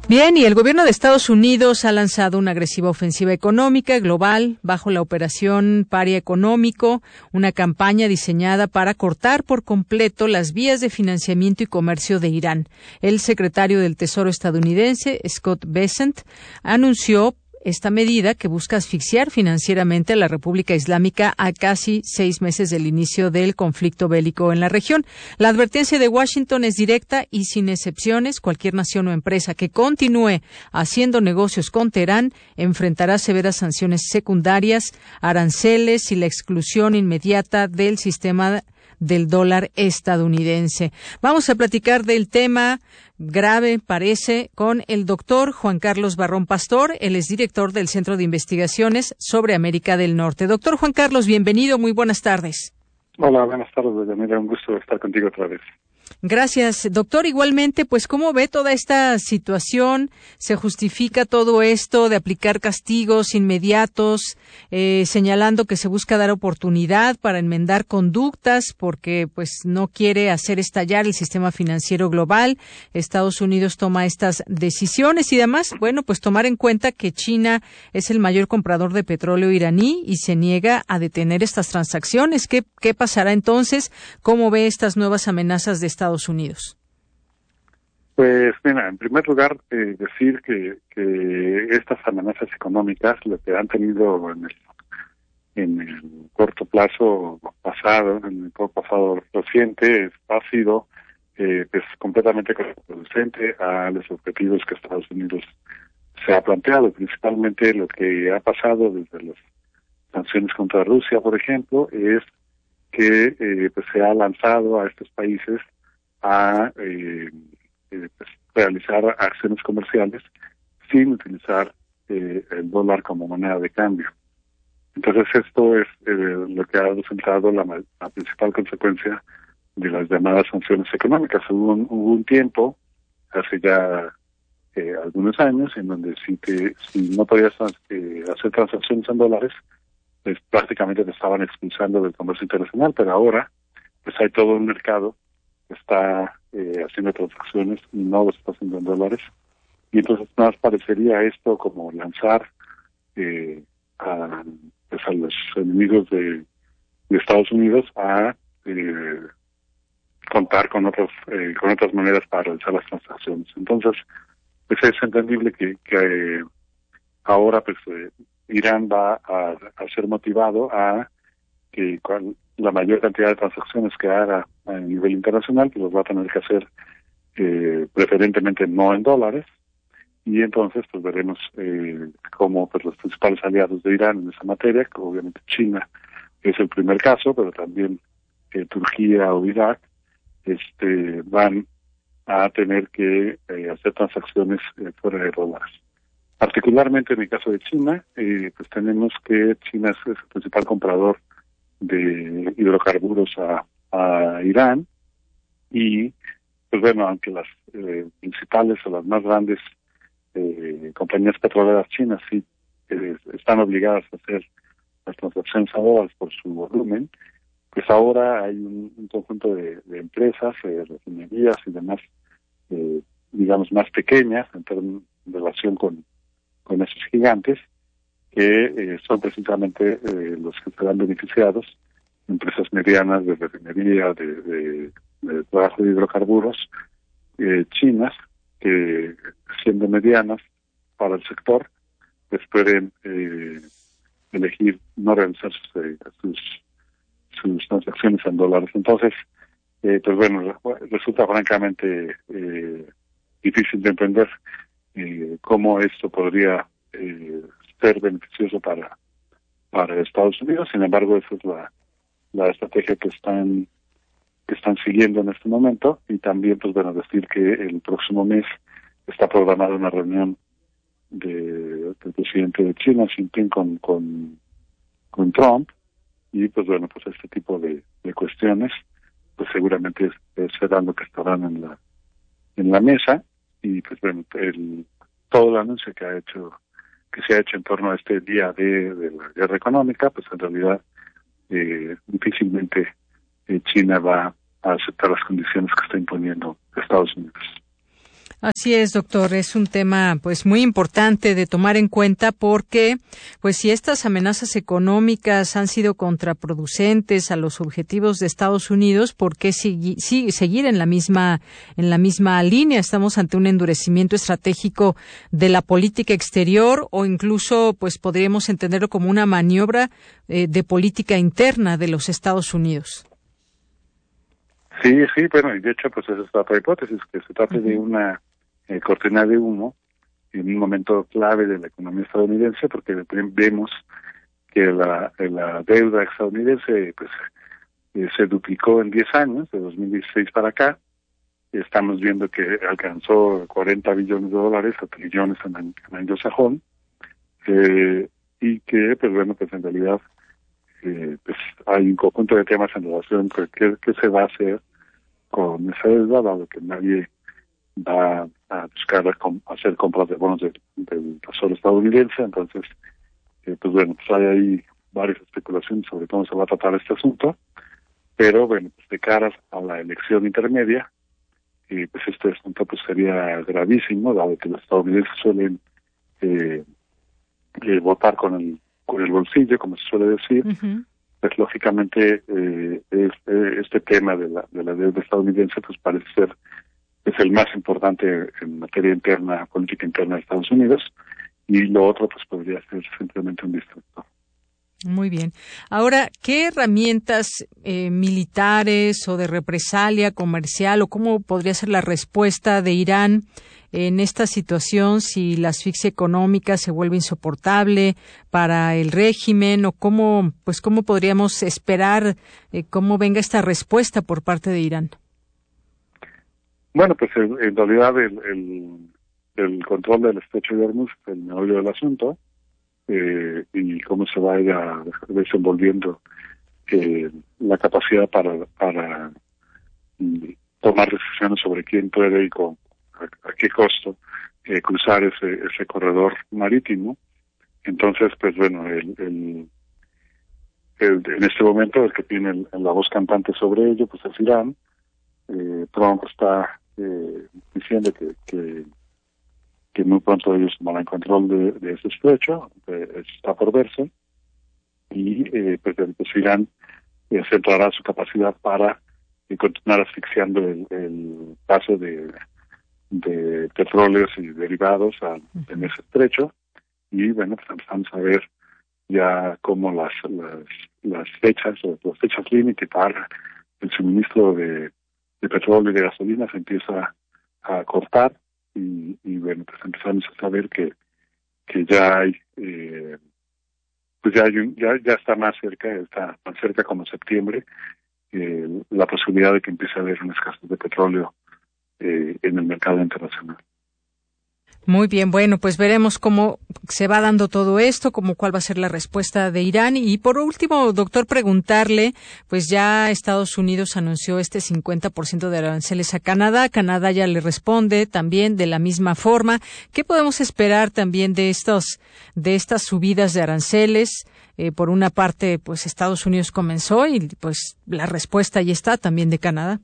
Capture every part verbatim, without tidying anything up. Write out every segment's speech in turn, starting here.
Bien, y el gobierno de Estados Unidos ha lanzado una agresiva ofensiva económica global bajo la operación Paria Económico, una campaña diseñada para cortar por completo las vías de financiamiento y comercio de Irán. El secretario del Tesoro estadounidense, Scott Bessent, anunció esta medida, que busca asfixiar financieramente a la República Islámica a casi seis meses del inicio del conflicto bélico en la región. La advertencia de Washington es directa y sin excepciones. Cualquier nación o empresa que continúe haciendo negocios con Teherán enfrentará severas sanciones secundarias, aranceles y la exclusión inmediata del sistema del dólar estadounidense. Vamos a platicar del tema grave, parece, con el doctor Juan Carlos Barrón Pastor. Él es director del Centro de Investigaciones sobre América del Norte. Doctor Juan Carlos, bienvenido, muy buenas tardes. Hola, buenas tardes, Daniela, un gusto estar contigo otra vez. Gracias, doctor. Igualmente, pues, ¿cómo ve toda esta situación? ¿Se justifica todo esto de aplicar castigos inmediatos, eh, señalando que se busca dar oportunidad para enmendar conductas porque, pues, no quiere hacer estallar el sistema financiero global? Estados Unidos toma estas decisiones y además, bueno, pues tomar en cuenta que China es el mayor comprador de petróleo iraní y se niega a detener estas transacciones. ¿Qué, qué pasará entonces? ¿Cómo ve estas nuevas amenazas de Estados Unidos? Pues mira, en primer lugar eh, decir que, que estas amenazas económicas, lo que han tenido en el, en el corto plazo pasado, en el corto pasado reciente, ha sido eh, pues completamente contraproducente a los objetivos que Estados Unidos se ha planteado, principalmente lo que ha pasado desde las sanciones contra Rusia, por ejemplo, es que eh, pues se ha lanzado a estos países a eh, eh, pues, realizar acciones comerciales sin utilizar eh, el dólar como moneda de cambio. Entonces esto es eh, lo que ha resultado la, la principal consecuencia de las llamadas sanciones económicas. Hubo un, hubo un tiempo, hace ya eh, algunos años, en donde si, te, si no podías eh, hacer transacciones en dólares, pues prácticamente te estaban expulsando del comercio internacional, pero ahora pues hay todo un mercado está eh, haciendo transacciones y no lo está haciendo en dólares, y entonces más parecería esto como lanzar eh, a, pues a los enemigos de, de Estados Unidos a eh, contar con otros eh, con otras maneras para realizar las transacciones. Entonces pues es entendible que, que eh, ahora pues eh, Irán va a, a ser motivado a que cual, la mayor cantidad de transacciones que haga a nivel internacional, que los va a tener que hacer eh, preferentemente no en dólares, y entonces pues veremos eh, cómo pues los principales aliados de Irán en esa materia, que obviamente China es el primer caso, pero también eh, Turquía o Irak, este, van a tener que eh, hacer transacciones eh, fuera de dólares. Particularmente en el caso de China, eh, pues tenemos que China es el principal comprador de hidrocarburos a, a Irán, y pues bueno, aunque las eh, principales o las más grandes eh, compañías petroleras chinas sí eh, están obligadas a hacer las transacciones a dólares por su volumen, pues ahora hay un, un conjunto de, de empresas, eh, refinerías y demás, eh, digamos más pequeñas en, term- en relación con, con esos gigantes, que eh, son precisamente eh, los que serán beneficiados, empresas medianas de refinería, de, de, de trabajo de hidrocarburos, eh, chinas, que siendo medianas para el sector, pues pueden eh, elegir no realizar sus, eh, sus, sus transacciones en dólares. Entonces, eh, pues bueno, resulta francamente eh, difícil de entender eh, cómo esto podría eh, ser beneficioso para para Estados Unidos. Sin embargo, esa es la, la estrategia que están que están siguiendo en este momento, y también pues bueno, decir que el próximo mes está programada una reunión de, del presidente de China, Xi Jinping, con, con con Trump, y pues bueno, pues este tipo de, de cuestiones pues seguramente serán lo que estarán en la en la mesa, y pues bueno, el todo el anuncio que ha hecho que se ha hecho en torno a este día de, de la guerra económica, pues en realidad eh, difícilmente eh, China va a aceptar las condiciones que está imponiendo Estados Unidos. Así es, doctor. Es un tema, pues, muy importante de tomar en cuenta porque, pues, si estas amenazas económicas han sido contraproducentes a los objetivos de Estados Unidos, ¿por qué sigui- sí, seguir en la misma, en la misma línea? Estamos ante un endurecimiento estratégico de la política exterior o incluso, pues, podríamos entenderlo como una maniobra eh, de política interna de los Estados Unidos. Sí, sí, bueno, y de hecho, pues esa es la otra hipótesis, que se trate uh-huh. de una eh, cortina de humo en un momento clave de la economía estadounidense, porque vemos que la, la deuda estadounidense pues eh, se duplicó en diez años, de dos mil dieciséis para acá. Estamos viendo que alcanzó cuarenta billones de dólares o trillones en, en anglosajón, eh, y que, pues bueno, pues en realidad eh, pues hay un conjunto de temas en relación con qué, qué se va a hacer con esa deuda, dado que nadie va a buscar a com- hacer compras de bonos del, del Tesoro estadounidense. Entonces, eh, pues bueno, pues hay ahí varias especulaciones sobre cómo se va a tratar este asunto, pero bueno, pues de cara a la elección intermedia, eh, pues este asunto pues sería gravísimo, dado que los estadounidenses suelen eh, eh, votar con el con el bolsillo, como se suele decir. Uh-huh. Pues lógicamente eh, este, este tema de la de la deuda estadounidense pues parece ser es el más importante en materia interna, política interna de Estados Unidos, y lo otro pues podría ser simplemente un distractor. Muy bien. Ahora, ¿qué herramientas eh, militares o de represalia comercial o cómo podría ser la respuesta de Irán en esta situación si la asfixia económica se vuelve insoportable para el régimen, o cómo, pues cómo podríamos esperar eh, cómo venga esta respuesta por parte de Irán? Bueno, pues en, en realidad el, el, el control del estrecho de Hormuz es el meollo del asunto, eh, y cómo se vaya desenvolviendo eh, la capacidad para para y tomar decisiones sobre quién puede y con a, a qué costo eh, cruzar ese ese corredor marítimo. Entonces, pues bueno, el, el, el en este momento el que tiene el, la voz cantante sobre ello pues es Irán. Eh, Trump está eh, diciendo que, que que muy pronto ellos tomarán control de, de ese estrecho, eh, está por verse, y eh, pues, pues Irán eh, centrará su capacidad para eh, continuar asfixiando el, el paso de, de petróleos y derivados a, en ese estrecho, y bueno, pues empezamos a ver ya cómo las las, las fechas, las fechas límite para el suministro de, de petróleo y de gasolina se empieza a cortar. Y, y bueno, pues empezamos a saber que que ya hay eh, pues ya hay un, ya ya está más cerca, está más cerca como septiembre, eh, la posibilidad de que empiece a haber una escasez de petróleo eh, en el mercado internacional. Muy bien, bueno, pues veremos cómo se va dando todo esto, como cuál va a ser la respuesta de Irán. Y por último, doctor, preguntarle, pues ya Estados Unidos anunció este cincuenta por ciento de aranceles a Canadá. Canadá ya le responde también de la misma forma. ¿Qué podemos esperar también de estos, de estas subidas de aranceles? Eh, por una parte, pues Estados Unidos comenzó y pues la respuesta ya está también de Canadá.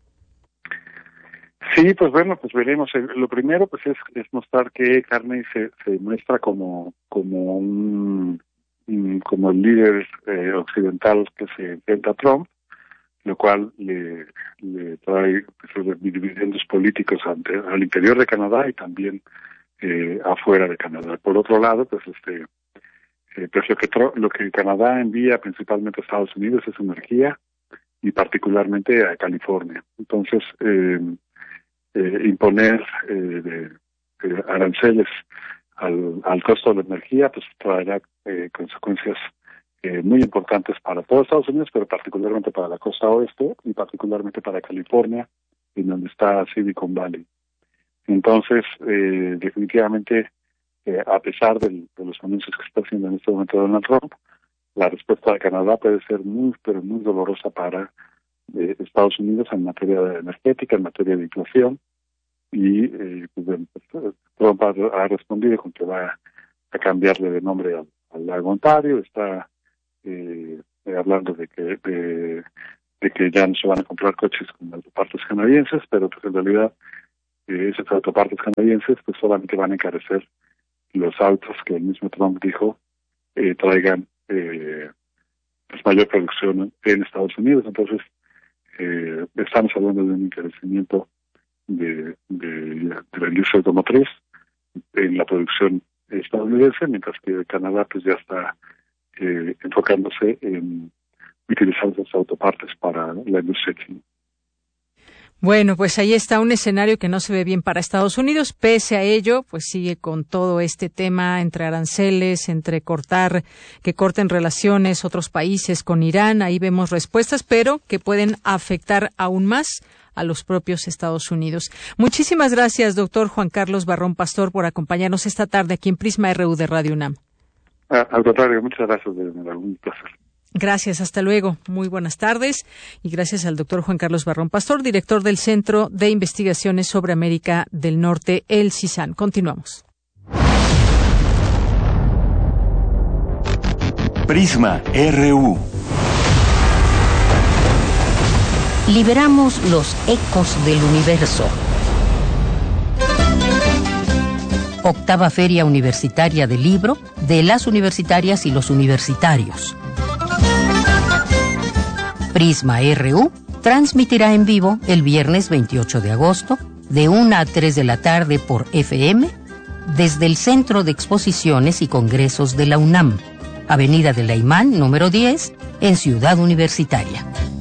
Sí, pues bueno, pues veremos. Lo primero pues es, es mostrar que Carney se, se muestra como como un como el líder eh, occidental que se enfrenta a Trump, lo cual le, le trae pues, dividendos políticos ante, al interior de Canadá y también eh, afuera de Canadá. Por otro lado, pues este eh, pues lo que lo que Canadá envía principalmente a Estados Unidos es energía, y particularmente a California. Entonces eh, Eh, imponer eh, de, de aranceles al, al costo de la energía, pues traerá eh, consecuencias eh, muy importantes para todos Estados Unidos, pero particularmente para la costa oeste y particularmente para California, en donde está Silicon Valley. Entonces, eh, definitivamente, eh, a pesar del, de los anuncios que está haciendo en este momento Donald Trump, la respuesta de Canadá puede ser muy, pero muy dolorosa para de Estados Unidos en materia de energética, en materia de inflación, y eh, pues, Trump ha, ha respondido con que va a cambiarle de nombre al, al lago Ontario. Está eh, hablando de que de, de que ya no se van a comprar coches con las partes canadienses, pero pues en realidad eh, esas autopartes canadienses, pues solamente van a encarecer los autos que el mismo Trump dijo eh, traigan eh, pues mayor producción en Estados Unidos. Entonces, eh, estamos hablando de un encarecimiento de, de, de la industria automotriz en la producción estadounidense, mientras que Canadá pues ya está eh, enfocándose en utilizar esas autopartes para la industria china. Bueno, pues ahí está un escenario que no se ve bien para Estados Unidos. Pese a ello, pues sigue con todo este tema entre aranceles, entre cortar, que corten relaciones otros países con Irán. Ahí vemos respuestas, pero que pueden afectar aún más a los propios Estados Unidos. Muchísimas gracias, doctor Juan Carlos Barrón Pastor, por acompañarnos esta tarde aquí en Prisma R U de Radio UNAM. Ah, al contrario, muchas gracias, de verdad, un placer. Gracias, hasta luego. Muy buenas tardes y gracias al doctor Juan Carlos Barrón Pastor, director del Centro de Investigaciones sobre América del Norte, el CISAN. Continuamos. Prisma R U. Liberamos los ecos del universo. Octava Feria Universitaria del Libro de las Universitarias y los Universitarios. Prisma R U transmitirá en vivo el viernes veintiocho de agosto de una a tres de la tarde por F M desde el Centro de Exposiciones y Congresos de la UNAM, Avenida de la Imán, número diez, en Ciudad Universitaria.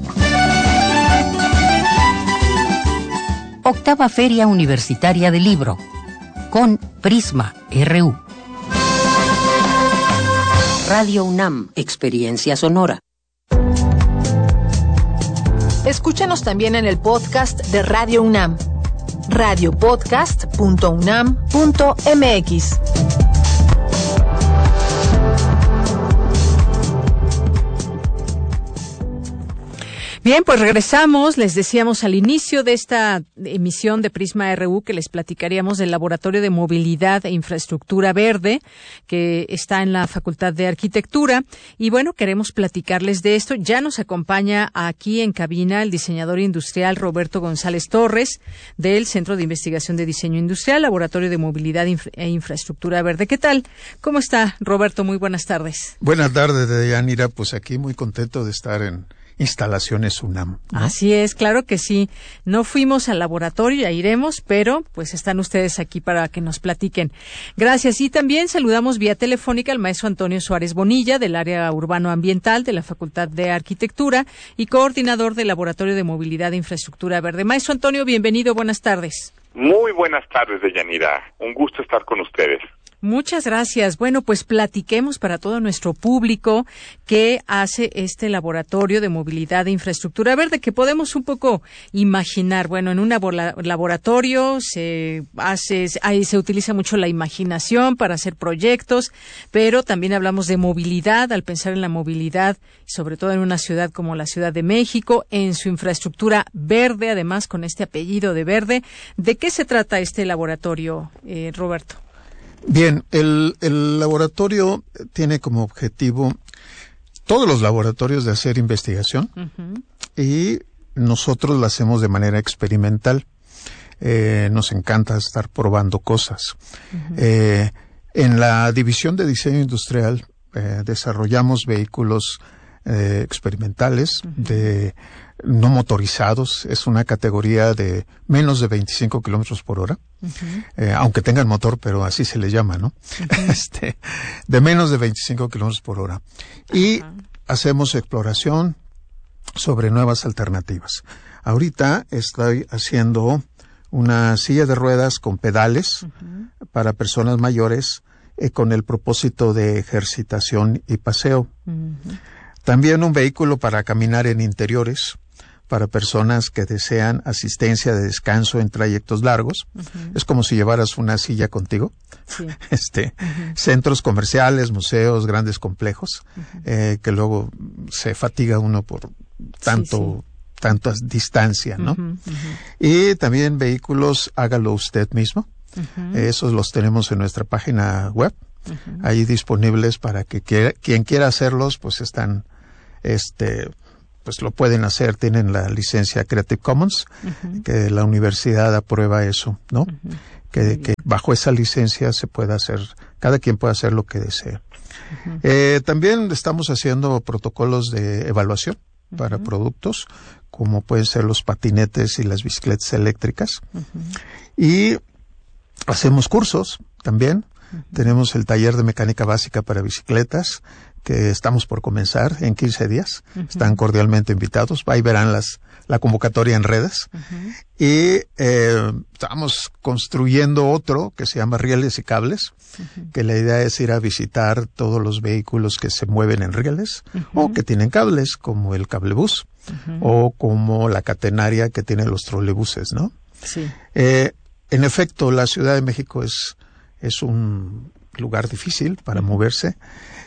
Octava Feria Universitaria del Libro, con Prisma R U. Radio UNAM, Experiencia Sonora. Escúchanos también en el podcast de Radio UNAM, radio podcast punto unam punto m x. Bien, pues regresamos. Les decíamos al inicio de esta emisión de Prisma R U que les platicaríamos del Laboratorio de Movilidad e Infraestructura Verde que está en la Facultad de Arquitectura. Y bueno, queremos platicarles de esto. Ya nos acompaña aquí en cabina el diseñador industrial Roberto González Torres del Centro de Investigación de Diseño Industrial, Laboratorio de Movilidad e Infraestructura Verde. ¿Qué tal? ¿Cómo está, Roberto? Muy buenas tardes. Buenas tardes, Deyanira. Pues aquí muy contento de estar en Instalaciones UNAM, ¿no? Así es, claro que sí. No fuimos al laboratorio, ya iremos, pero pues están ustedes aquí para que nos platiquen. Gracias. Y también saludamos vía telefónica al maestro Antonio Suárez Bonilla, del área urbano ambiental de la Facultad de Arquitectura y coordinador del Laboratorio de Movilidad e Infraestructura Verde. Maestro Antonio, bienvenido, buenas tardes. Muy buenas tardes, Deyanira. Un gusto estar con ustedes. Muchas gracias. Bueno, pues platiquemos para todo nuestro público qué hace este Laboratorio de Movilidad e Infraestructura Verde, que podemos un poco imaginar. Bueno, en un laboratorio se hace, ahí se utiliza mucho la imaginación para hacer proyectos, pero también hablamos de movilidad, al pensar en la movilidad, sobre todo en una ciudad como la Ciudad de México, en su infraestructura verde, además con este apellido de verde. ¿De qué se trata este laboratorio, eh, Roberto? Bien, el, el laboratorio tiene como objetivo todos los laboratorios de hacer investigación, uh-huh. y nosotros lo hacemos de manera experimental. Eh, nos encanta estar probando cosas. Uh-huh. Eh, en la división de diseño industrial eh, desarrollamos vehículos eh, experimentales, uh-huh. de no motorizados. Es una categoría de menos de veinticinco kilómetros por hora, uh-huh. eh, aunque tengan motor, pero así se le llama, ¿no? Uh-huh. este, de menos de veinticinco kilómetros por hora. Y uh-huh. hacemos exploración sobre nuevas alternativas. Ahorita estoy haciendo una silla de ruedas con pedales, uh-huh. para personas mayores, eh, con el propósito de ejercitación y paseo. Uh-huh. También un vehículo para caminar en interiores, para personas que desean asistencia de descanso en trayectos largos. Uh-huh. Es como si llevaras una silla contigo. Sí. Este, uh-huh. Centros comerciales, museos, grandes complejos, uh-huh. eh, que luego se fatiga uno por tanto, sí, sí. tanta distancia, ¿no? Uh-huh, uh-huh. Y también vehículos, hágalo usted mismo. Uh-huh. Esos los tenemos en nuestra página web, uh-huh. ahí disponibles para que quiera, quien quiera hacerlos, pues están, este, pues lo pueden hacer, tienen la licencia Creative Commons, uh-huh. que la universidad aprueba eso, ¿no? Uh-huh. Que, que bajo esa licencia se puede hacer, cada quien puede hacer lo que desee. Uh-huh. Eh, también estamos haciendo protocolos de evaluación uh-huh. para productos, como pueden ser los patinetes y las bicicletas eléctricas. Uh-huh. Y hacemos cursos también. Uh-huh. Tenemos el taller de mecánica básica para bicicletas, que estamos por comenzar en quince días. Uh-huh. Están cordialmente invitados. Ahí verán las, la convocatoria en redes. Uh-huh. Y eh, estamos construyendo otro que se llama Rieles y Cables, uh-huh. que la idea es ir a visitar todos los vehículos que se mueven en rieles uh-huh. o que tienen cables, como el cablebús uh-huh. o como la catenaria que tienen los trolebuses, ¿no? Sí. Eh, en efecto, la Ciudad de México es, es un lugar difícil para uh-huh. moverse.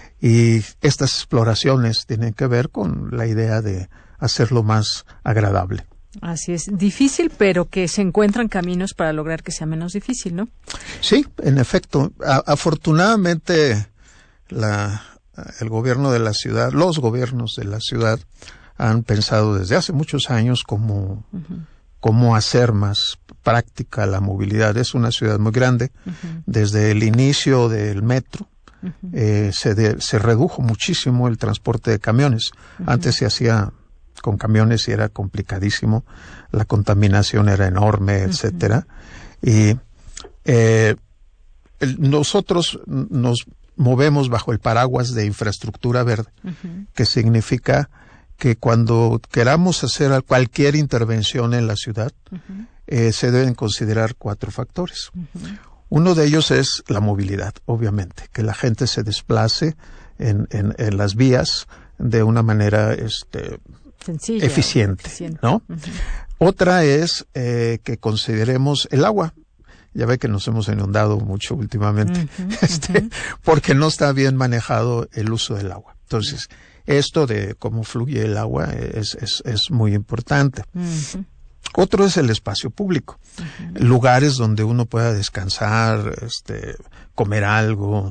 Y estas exploraciones tienen que ver con la idea de hacerlo más agradable. Así es, difícil, pero que se encuentran caminos para lograr que sea menos difícil, ¿no? Sí, en efecto. A- afortunadamente, la, el gobierno de la ciudad, los gobiernos de la ciudad han pensado desde hace muchos años cómo, uh-huh. cómo hacer más práctica la movilidad. Es una ciudad muy grande. Uh-huh. Desde el inicio del metro, Uh-huh. Eh, se, de, se redujo muchísimo el transporte de camiones. Uh-huh. Antes se hacía con camiones y era complicadísimo, la contaminación era enorme, uh-huh. etcétera. Y eh, el, nosotros nos movemos bajo el paraguas de infraestructura verde, uh-huh. que significa que cuando queramos hacer cualquier intervención en la ciudad, uh-huh. eh, se deben considerar cuatro factores. Uh-huh. Uno de ellos es la movilidad, obviamente, que la gente se desplace en, en, en las vías de una manera este, Sencilla, eficiente, eficiente, ¿no? Uh-huh. Otra es eh, que consideremos el agua. Ya ve que nos hemos inundado mucho últimamente, uh-huh, este, uh-huh. porque no está bien manejado el uso del agua. Entonces, esto de cómo fluye el agua es, es, es muy importante. Uh-huh. Otro es el espacio público, uh-huh. lugares donde uno pueda descansar, este, comer algo,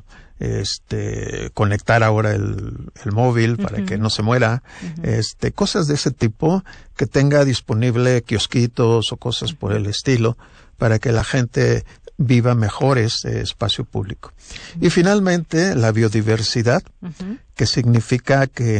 este, conectar ahora el, el móvil para uh-huh. que no se muera, uh-huh. este, cosas de ese tipo, que tenga disponible kiosquitos o cosas uh-huh. por el estilo, para que la gente viva mejor este espacio público. Uh-huh. Y finalmente, la biodiversidad, uh-huh. que significa que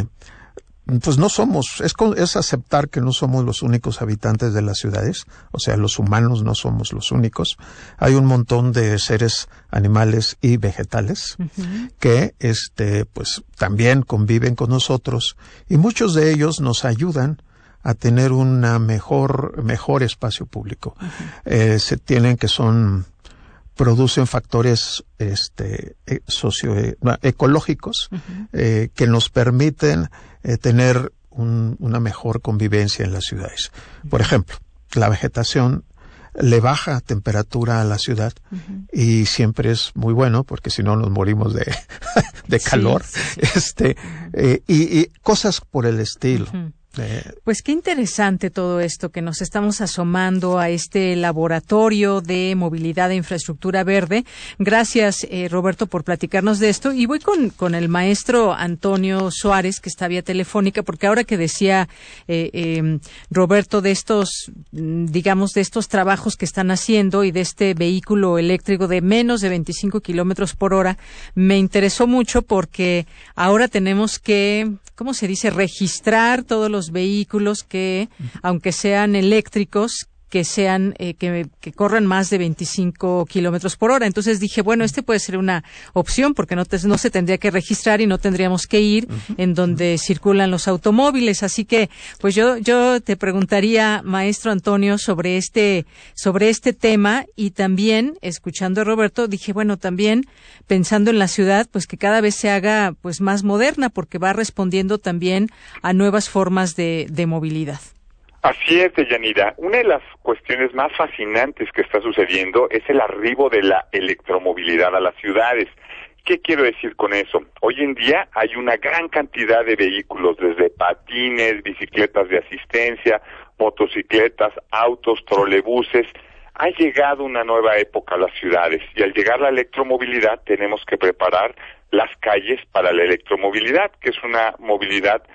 pues no somos, es, es aceptar que no somos los únicos habitantes de las ciudades, o sea, los humanos no somos los únicos. Hay un montón de seres animales y vegetales uh-huh. que, este, pues, también conviven con nosotros, y muchos de ellos nos ayudan a tener una mejor, mejor espacio público. Uh-huh. Eh, se tienen que son, producen factores, este, socio, eh, ecológicos, uh-huh. eh, que nos permiten Eh, tener un, una mejor convivencia en las ciudades. Por ejemplo, la vegetación le baja temperatura a la ciudad uh-huh. y siempre es muy bueno, porque si no nos morimos de, de calor. Sí, sí, sí. Este, uh-huh. eh, y, y cosas por el estilo. Uh-huh. Pues qué interesante todo esto, que nos estamos asomando a este laboratorio de movilidad e infraestructura verde. Gracias, eh, Roberto, por platicarnos de esto. Y voy con, con el maestro Antonio Suárez, que está vía telefónica, porque ahora que decía eh, eh, Roberto de estos, digamos, de estos trabajos que están haciendo y de este vehículo eléctrico de menos de veinticinco kilómetros por hora, me interesó mucho porque ahora tenemos que, ¿cómo se dice?, registrar todos los vehículos que, aunque sean eléctricos, que sean eh, que, que corran más de veinticinco kilómetros por hora. Entonces dije, bueno, este puede ser una opción, porque no, te, no se tendría que registrar y no tendríamos que ir uh-huh. en donde circulan los automóviles. Así que, pues yo yo te preguntaría, maestro Antonio, sobre este sobre este tema, y también, escuchando a Roberto, dije, bueno, también pensando en la ciudad, pues que cada vez se haga pues más moderna, porque va respondiendo también a nuevas formas de, de movilidad. Así es, Deyanira. Una de las cuestiones más fascinantes que está sucediendo es el arribo de la electromovilidad a las ciudades. ¿Qué quiero decir con eso? Hoy en día hay una gran cantidad de vehículos, desde patines, bicicletas de asistencia, motocicletas, autos, trolebuses. Ha llegado una nueva época a las ciudades, y al llegar la electromovilidad tenemos que preparar las calles para la electromovilidad, que es una movilidad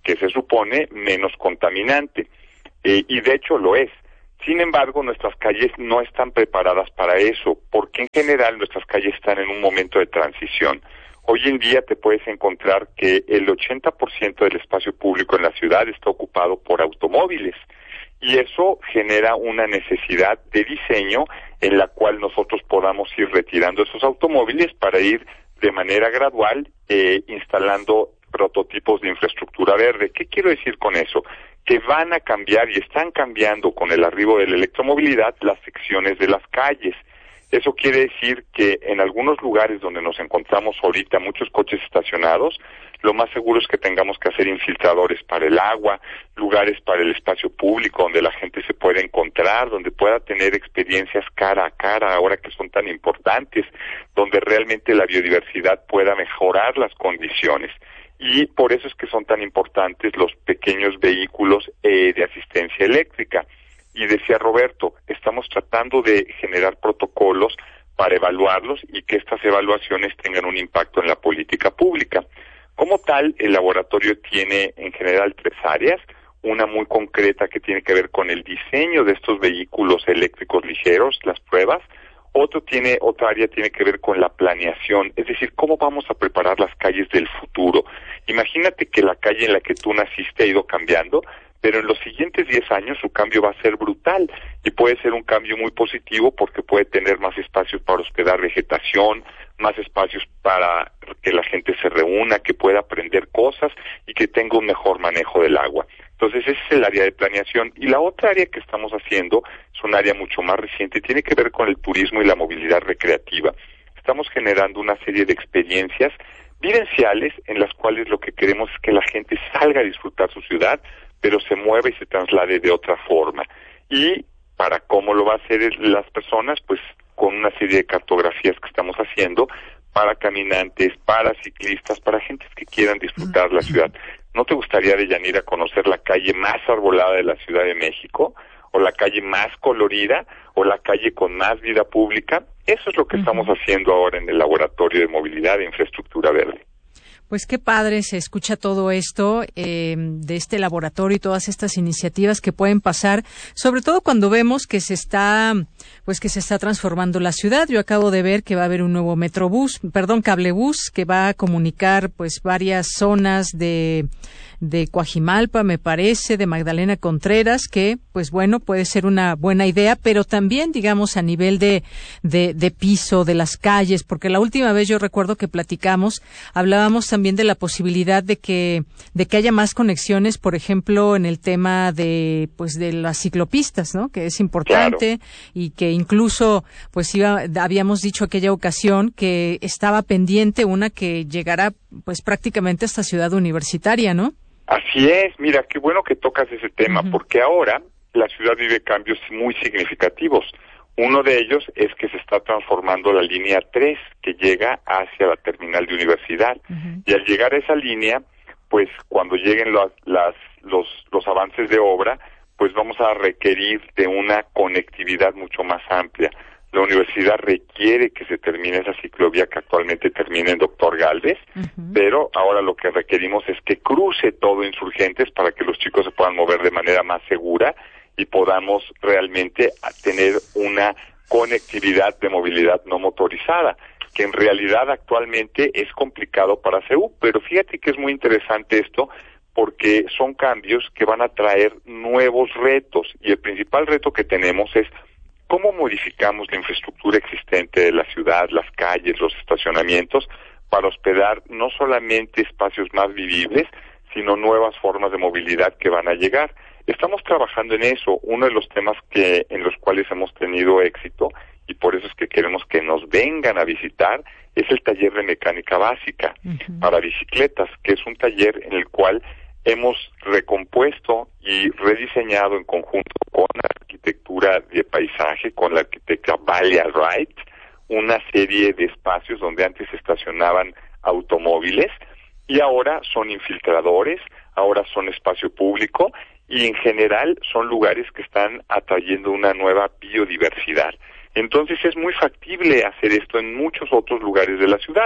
que se supone menos contaminante, eh, y de hecho lo es. Sin embargo, nuestras calles no están preparadas para eso, porque en general nuestras calles están en un momento de transición. Hoy en día te puedes encontrar que el ochenta por ciento del espacio público en la ciudad está ocupado por automóviles, y eso genera una necesidad de diseño en la cual nosotros podamos ir retirando esos automóviles para ir de manera gradual eh, instalando prototipos de infraestructura verde. ¿Qué quiero decir con eso? Que van a cambiar y están cambiando con el arribo de la electromovilidad las secciones de las calles. Eso quiere decir que en algunos lugares donde nos encontramos ahorita muchos coches estacionados, lo más seguro es que tengamos que hacer infiltradores para el agua, lugares para el espacio público donde la gente se pueda encontrar, donde pueda tener experiencias cara a cara ahora que son tan importantes, donde realmente la biodiversidad pueda mejorar las condiciones. Y por eso es que son tan importantes los pequeños vehículos eh, de asistencia eléctrica. Y decía Roberto, estamos tratando de generar protocolos para evaluarlos y que estas evaluaciones tengan un impacto en la política pública. Como tal, el laboratorio tiene en general tres áreas, una muy concreta que tiene que ver con el diseño de estos vehículos eléctricos ligeros, las pruebas. Otro tiene, otra área tiene que ver con la planeación, es decir, cómo vamos a preparar las calles del futuro. Imagínate que la calle en la que tú naciste ha ido cambiando, pero en los siguientes diez años su cambio va a ser brutal y puede ser un cambio muy positivo porque puede tener más espacios para hospedar vegetación, más espacios para que la gente se reúna, que pueda aprender cosas y que tenga un mejor manejo del agua. Entonces ese es el área de planeación. Y la otra área que estamos haciendo es un área mucho más reciente, tiene que ver con el turismo y la movilidad recreativa. Estamos generando una serie de experiencias vivenciales en las cuales lo que queremos es que la gente salga a disfrutar su ciudad, pero se mueva y se traslade de otra forma. Y para cómo lo va a hacer las personas, pues con una serie de cartografías que estamos haciendo para caminantes, para ciclistas, para gentes que quieran disfrutar la ciudad. ¿No te gustaría, Deyanira, conocer la calle más arbolada de la Ciudad de México? ¿O la calle más colorida? ¿O la calle con más vida pública? Eso es lo que uh-huh. estamos haciendo ahora en el Laboratorio de Movilidad e Infraestructura Verde. Pues qué padre se escucha todo esto eh, de este laboratorio y todas estas iniciativas que pueden pasar, sobre todo cuando vemos que se está, pues que se está transformando la ciudad. Yo acabo de ver que va a haber un nuevo metrobús, perdón, cablebús, que va a comunicar pues varias zonas de de Coajimalpa, me parece, de Magdalena Contreras, que, pues bueno, puede ser una buena idea, pero también, digamos, a nivel de, de, de piso, de las calles, porque la última vez yo recuerdo que platicamos, hablábamos también de la posibilidad de que, de que haya más conexiones, por ejemplo, en el tema de, pues, de las ciclopistas, ¿no? Que es importante, claro. Y que incluso, pues, iba, habíamos dicho aquella ocasión que estaba pendiente una que llegará, pues, prácticamente hasta Ciudad Universitaria, ¿no? Así es, mira, qué bueno que tocas ese tema, uh-huh. porque ahora la ciudad vive cambios muy significativos. Uno de ellos es que se está transformando la línea tres, que llega hacia la terminal de Universidad. Uh-huh. Y al llegar a esa línea, pues cuando lleguen los, las, los, los avances de obra, pues vamos a requerir de una conectividad mucho más amplia. La universidad requiere que se termine esa ciclovía que actualmente termina en Doctor Gálvez, uh-huh. pero ahora lo que requerimos es que cruce todo Insurgentes para que los chicos se puedan mover de manera más segura y podamos realmente tener una conectividad de movilidad no motorizada, que en realidad actualmente es complicado para C E U, pero fíjate que es muy interesante esto porque son cambios que van a traer nuevos retos y el principal reto que tenemos es ¿cómo modificamos la infraestructura existente de la ciudad, las calles, los estacionamientos, para hospedar no solamente espacios más vivibles, sino nuevas formas de movilidad que van a llegar? Estamos trabajando en eso. Uno de los temas que en los cuales hemos tenido éxito, y por eso es que queremos que nos vengan a visitar, es el taller de mecánica básica uh-huh. para bicicletas, que es un taller en el cual hemos recompuesto y rediseñado en conjunto con la arquitectura de paisaje, con la arquitecta Valia Wright, una serie de espacios donde antes se estacionaban automóviles y ahora son infiltradores, ahora son espacio público y en general son lugares que están atrayendo una nueva biodiversidad. Entonces es muy factible hacer esto en muchos otros lugares de la ciudad.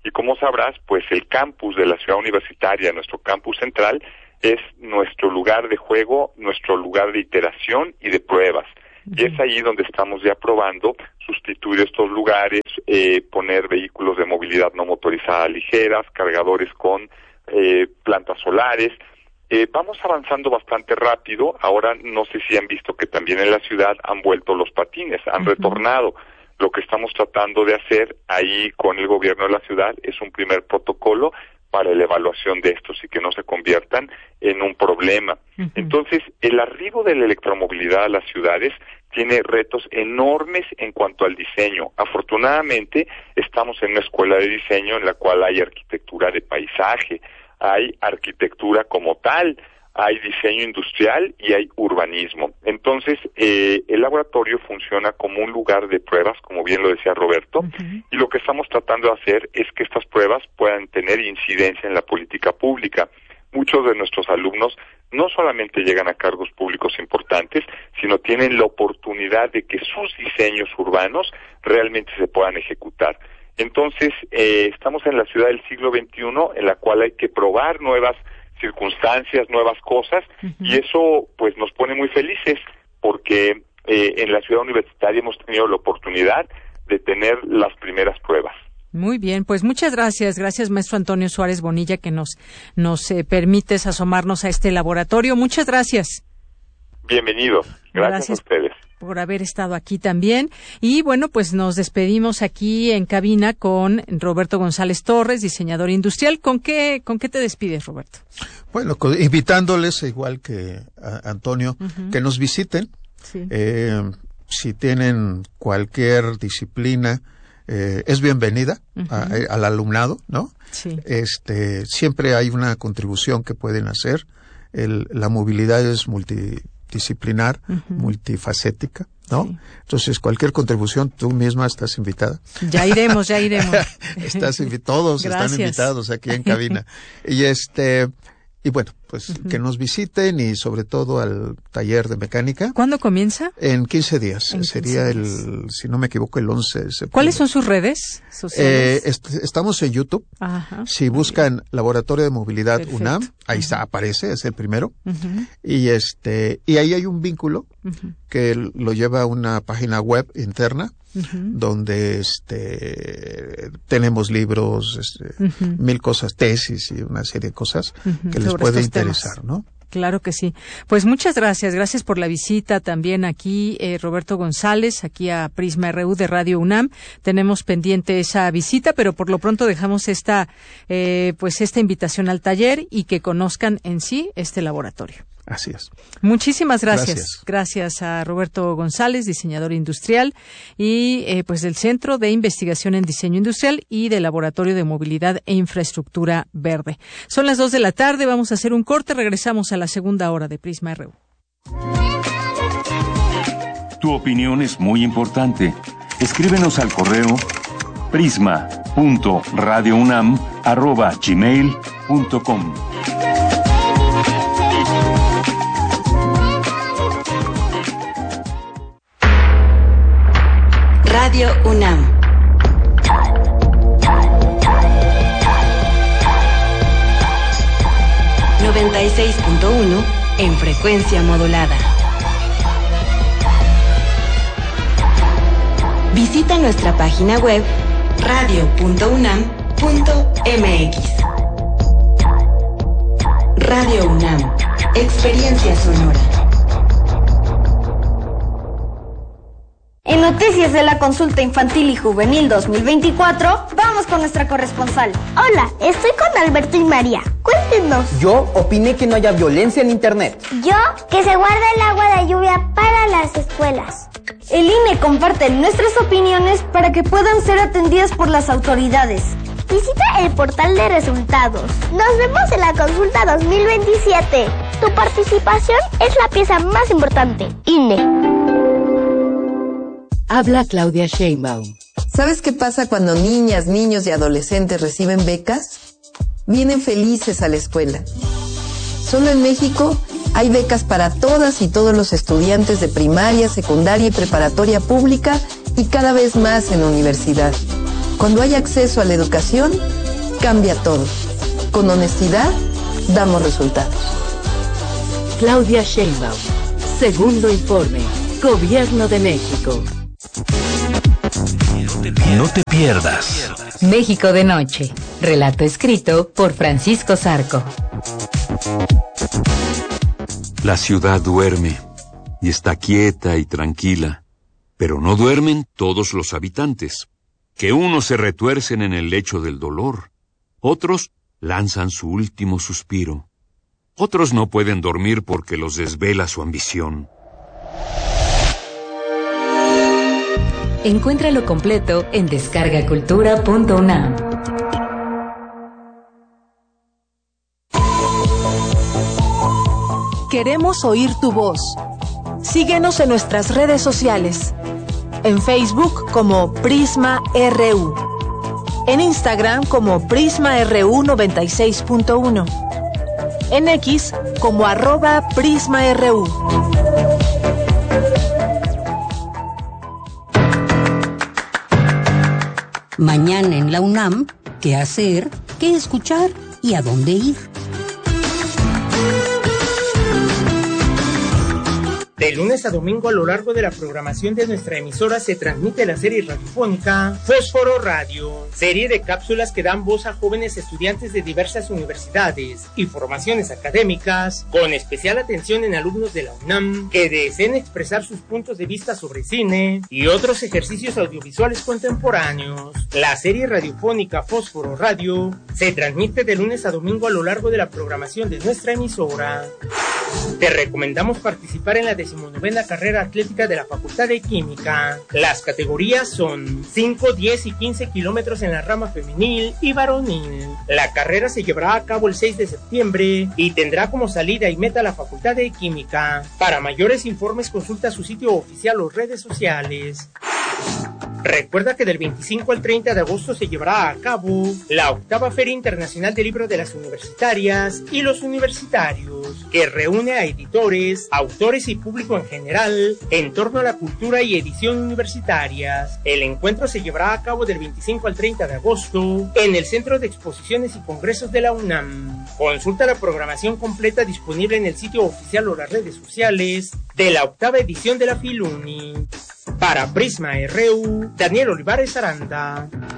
Y como sabrás, pues el campus de la ciudad universitaria, nuestro campus central, es nuestro lugar de juego, nuestro lugar de iteración y de pruebas. Uh-huh. Y es ahí donde estamos ya probando sustituir estos lugares, eh, poner vehículos de movilidad no motorizada ligeras, cargadores con eh, plantas solares. Eh, vamos avanzando bastante rápido. Ahora no sé si han visto que también en la ciudad han vuelto los patines, han uh-huh. retornado. Lo que estamos tratando de hacer ahí con el gobierno de la ciudad es un primer protocolo para la evaluación de estos y que no se conviertan en un problema. Uh-huh. Entonces, el arribo de la electromovilidad a las ciudades tiene retos enormes en cuanto al diseño. Afortunadamente, estamos en una escuela de diseño en la cual hay arquitectura de paisaje, hay arquitectura como tal, hay diseño industrial y hay urbanismo. Entonces, eh, el laboratorio funciona como un lugar de pruebas, como bien lo decía Roberto, uh-huh. y lo que estamos tratando de hacer es que estas pruebas puedan tener incidencia en la política pública. Muchos de nuestros alumnos no solamente llegan a cargos públicos importantes, sino tienen la oportunidad de que sus diseños urbanos realmente se puedan ejecutar. Entonces, eh, estamos en la ciudad del siglo veintiuno, en la cual hay que probar nuevas circunstancias, nuevas cosas, uh-huh. y eso pues nos pone muy felices, porque eh, en la ciudad universitaria hemos tenido la oportunidad de tener las primeras pruebas. Muy bien, pues muchas gracias, gracias maestro Antonio Suárez Bonilla, que nos nos eh, permites asomarnos a este laboratorio. Muchas gracias. Bienvenido, gracias, gracias a ustedes por haber estado aquí también. Y bueno, pues nos despedimos aquí en cabina con Roberto González Torres, diseñador industrial. ¿Con qué con qué te despides, Roberto? Bueno, invitándoles, igual que a Antonio, uh-huh. que nos visiten. Sí. Eh, si tienen cualquier disciplina, eh, es bienvenida uh-huh. a, a, al alumnado, ¿no? Sí. Este, siempre hay una contribución que pueden hacer. El, la movilidad es multidisciplinar, uh-huh. multifacética, ¿no? Sí. Entonces, cualquier contribución, tú misma estás invitada. Ya iremos, ya iremos. Estás invi- todos Gracias. Están invitados aquí en cabina. Y este, y bueno, pues uh-huh. que nos visiten y sobre todo al taller de mecánica. ¿Cuándo comienza? En quince días. En Sería quince días. el, si no me equivoco, el once de septiembre. ¿Cuáles son sus redes sociales? Eh, est- estamos en YouTube. Ajá. Si buscan Laboratorio de Movilidad Perfecto. UNAM, ahí uh-huh. está, aparece, es el primero. Uh-huh. Y este, y ahí hay un vínculo uh-huh. que lo lleva a una página web interna. Uh-huh. Donde este tenemos libros, este, uh-huh. mil cosas, tesis y una serie de cosas uh-huh. que les Sobre puede interesar, temas. ¿No? Claro que sí. Pues muchas gracias. Gracias por la visita también aquí, eh, Roberto González, aquí a Prisma R U de Radio UNAM. Tenemos pendiente esa visita, pero por lo pronto dejamos esta, eh, pues esta invitación al taller y que conozcan en sí este laboratorio. Así es. Muchísimas gracias. Gracias, gracias a Roberto González, diseñador industrial y eh, pues del Centro de Investigación en Diseño Industrial y del Laboratorio de Movilidad e Infraestructura Verde. Son las dos de la tarde, vamos a hacer un corte, regresamos a la segunda hora de Prisma R U. Tu opinión es muy importante. Escríbenos al correo prisma punto radio unam arroba gmail punto com. Radio UNAM. noventa y seis punto uno en frecuencia modulada. Visita nuestra página web radio punto unam punto m x. Radio UNAM, experiencia sonora. En Noticias de la Consulta Infantil y Juvenil dos mil veinticuatro, vamos con nuestra corresponsal. Hola, estoy con Alberto y María. Cuéntenos. Yo opiné que no haya violencia en Internet. Yo, que se guarde el agua de lluvia para las escuelas. El I N E comparte nuestras opiniones para que puedan ser atendidas por las autoridades. Visita el portal de resultados. Nos vemos en la Consulta dos mil veintisiete. Tu participación es la pieza más importante. I N E. Habla Claudia Sheinbaum. ¿Sabes qué pasa cuando niñas, niños y adolescentes reciben becas? Vienen felices a la escuela. Solo en México hay becas para todas y todos los estudiantes de primaria, secundaria y preparatoria pública y cada vez más en la universidad. Cuando hay acceso a la educación, cambia todo. Con honestidad, damos resultados. Claudia Sheinbaum, segundo informe, Gobierno de México. No te pierdas. México de Noche. Relato escrito por Francisco Zarco. La ciudad duerme y está quieta y tranquila, pero no duermen todos los habitantes, que unos se retuercen en el lecho del dolor, otros lanzan su último suspiro, otros no pueden dormir porque los desvela su ambición. Encuéntralo completo en descarga cultura punto unam. Queremos oír tu voz. Síguenos en nuestras redes sociales. En Facebook como Prisma R U. En Instagram como Prisma R U noventa y seis punto uno. En X como arroba Prisma R U. Mañana en la UNAM, ¿qué hacer? ¿Qué escuchar? ¿Y a dónde ir? De lunes a domingo a lo largo de la programación de nuestra emisora se transmite la serie radiofónica Fósforo Radio, serie de cápsulas que dan voz a jóvenes estudiantes de diversas universidades y formaciones académicas, con especial atención en alumnos de la UNAM que deseen expresar sus puntos de vista sobre cine y otros ejercicios audiovisuales contemporáneos. La serie radiofónica Fósforo Radio se transmite de lunes a domingo a lo largo de la programación de nuestra emisora. Te recomendamos participar en la decimonovena carrera atlética de la Facultad de Química. Las categorías son cinco, diez y quince kilómetros en la rama femenil y varonil. La carrera se llevará a cabo el seis de septiembre y tendrá como salida y meta la Facultad de Química. Para mayores informes consulta su sitio oficial o redes sociales. Recuerda que del veinticinco al treinta de agosto se llevará a cabo la octava Feria Internacional del Libro de las Universitarias y los Universitarios, que reúne a editores, autores y público en general en torno a la cultura y edición universitarias. El encuentro se llevará a cabo del veinticinco al treinta de agosto en el Centro de Exposiciones y Congresos de la UNAM. Consulta la programación completa disponible en el sitio oficial o las redes sociales de la octava edición de la Filuni. Para Prisma R U, Daniel Olivares Aranda.